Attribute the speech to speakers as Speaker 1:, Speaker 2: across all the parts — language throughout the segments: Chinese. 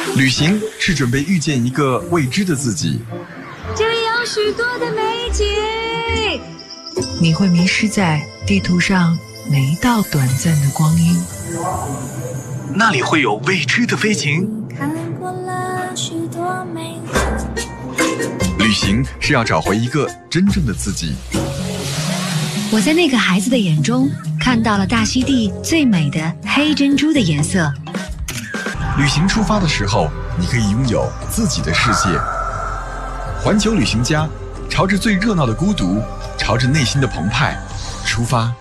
Speaker 1: 旅行是准备遇见一个未知的自己，
Speaker 2: 这里有许多的美景，
Speaker 3: 你会迷失在地图上每一道短暂的光阴，
Speaker 1: 那里会有未知的飞行。
Speaker 2: 看过了许多美景。
Speaker 1: 旅行是要找回一个真正的自己。
Speaker 4: 我在那个孩子的眼中看到了大溪地最美的黑珍珠的颜色。
Speaker 1: 旅行出发的时候，你可以拥有自己的世界。环球旅行家，朝着最热闹的孤独，朝着内心的澎湃出发。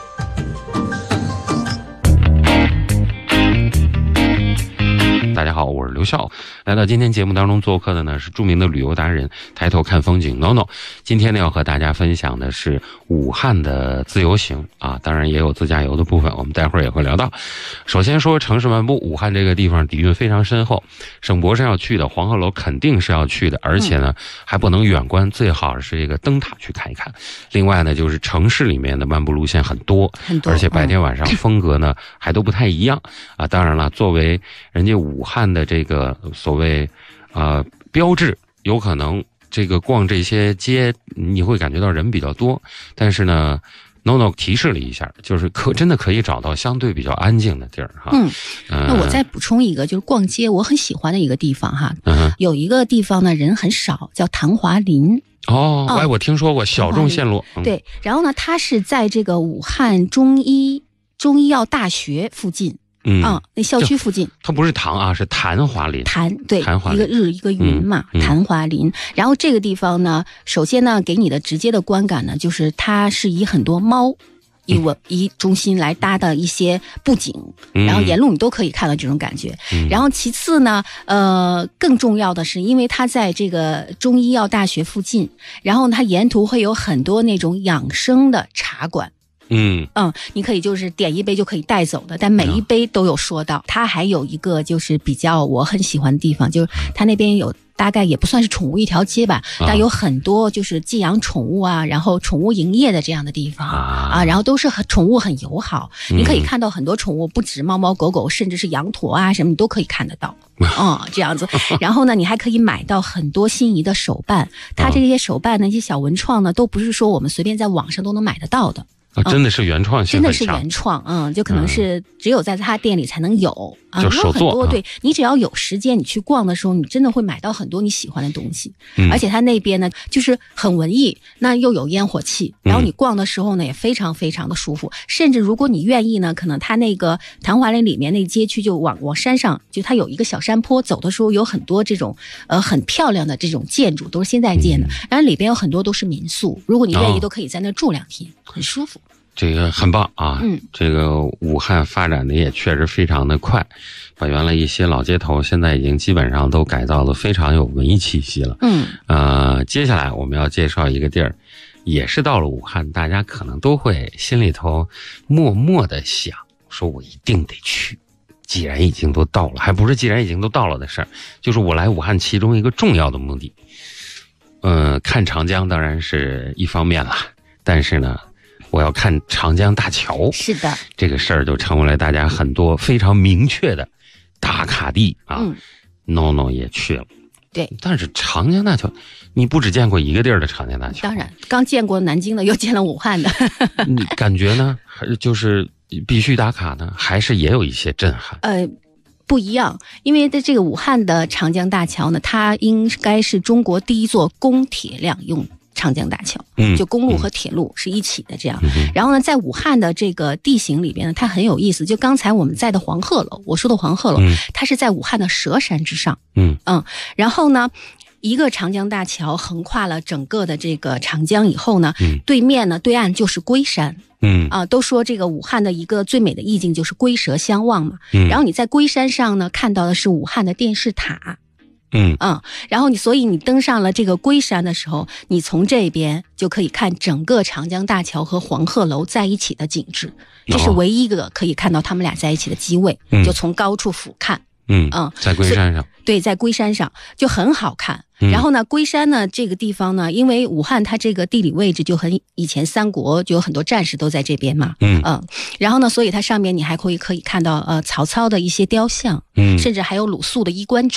Speaker 5: 大家好，我是刘笑。来到今天节目当中做客的呢是著名的旅游达人，抬头看风景 NONO。今天呢要和大家分享的是武汉的自由行啊，当然也有自驾游的部分，我们待会儿也会聊到。首先说城市漫步，武汉这个地方底蕴非常深厚，省博是要去的，黄鹤楼肯定是要去的，而且呢还不能远观，最好是这个灯塔去看一看。另外呢就是城市里面的漫步路线很多，而且白天晚上风格呢还都不太一样啊。当然了，作为人家武汉的这个所谓标志，有可能这个逛这些街你会感觉到人比较多，但是呢 NONO 提示了一下，就是真的可以找到相对比较安静的地儿哈。
Speaker 6: 那我再补充一个，就是逛街我很喜欢的一个地方哈。有一个地方呢人很少，叫昙华林。
Speaker 5: 我听说过小众线路。
Speaker 6: 对，然后呢它是在这个武汉中医药大学附近。那校区附近，
Speaker 5: 它不是塘啊，是昙华林。
Speaker 6: 对，一个日一个云嘛，昙华林。然后这个地方呢，首先呢，给你的直接的观感呢，就是它是以很多猫以中心来搭的一些布景，然后沿路你都可以看到这种感觉。然后其次呢，更重要的是，因为它在这个中医药大学附近，然后它沿途会有很多那种养生的茶馆。你可以就是点一杯就可以带走的，但每一杯都有说到。它还有一个就是比较我很喜欢的地方，就是它那边有大概也不算是宠物一条街吧，但有很多就是寄养宠物啊，然后宠物营业的这样的地方然后都是宠物很友好，你可以看到很多宠物，不止猫猫狗狗，甚至是羊驼啊什么你都可以看得到。这样子。然后呢你还可以买到很多心仪的手办，它这些手办呢，一些小文创呢，都不是说我们随便在网上都能买得到的。
Speaker 5: 真的是原创性很强，
Speaker 6: 真的是原创，就可能是只有在他店里才能有
Speaker 5: 就手做。
Speaker 6: 很多对，你只要有时间，你去逛的时候，你真的会买到很多你喜欢的东西。而且他那边呢，就是很文艺，那又有烟火气，然后你逛的时候呢，也非常非常的舒服。甚至如果你愿意呢，可能他那个昙华林里面那街区就往山上，就它有一个小山坡，走的时候有很多这种很漂亮的这种建筑，都是现在建的。然后里边有很多都是民宿，如果你愿意，都可以在那住2天，很舒服。
Speaker 5: 这个很棒啊！这个武汉发展的也确实非常的快，把原来一些老街头现在已经基本上都改造的非常有文艺气息了。接下来我们要介绍一个地儿，也是到了武汉，大家可能都会心里头默默的想，说我一定得去。既然已经都到了，还不是既然已经都到了的事儿，就是我来武汉其中一个重要的目的。看长江当然是一方面啦，但是呢，我要看长江大桥。
Speaker 6: 是的，
Speaker 5: 这个事儿就成为了大家很多非常明确的打卡地啊。NONO 也去了。
Speaker 6: 对，
Speaker 5: 但是长江大桥，你不只见过一个地儿的长江大桥？
Speaker 6: 当然，刚见过南京的，又见了武汉的。
Speaker 5: 你感觉呢？就是必须打卡呢，还是也有一些震撼？
Speaker 6: 不一样，因为在这个武汉的长江大桥呢，它应该是中国第一座公铁两用长江大桥，就公路和铁路是一起的这样。然后呢，在武汉的这个地形里边呢，它很有意思。就刚才我们在的黄鹤楼，我说的黄鹤楼，它是在武汉的蛇山之上。然后呢，一个长江大桥横跨了整个的这个长江以后呢，对面呢对岸就是龟山。都说这个武汉的一个最美的意境就是龟蛇相望嘛。然后你在龟山上呢看到的是武汉的电视塔。然后所以你登上了这个龟山的时候，你从这边就可以看整个长江大桥和黄鹤楼在一起的景致，这是唯一一个可以看到他们俩在一起的机位，就从高处俯瞰。
Speaker 5: 在龟山上。
Speaker 6: 对，在龟山上就很好看。然后呢，龟山呢这个地方呢，因为武汉它这个地理位置就很，以前三国就有很多战士都在这边嘛。然后呢，所以它上面你还可以看到曹操的一些雕像，甚至还有鲁肃的衣冠冢。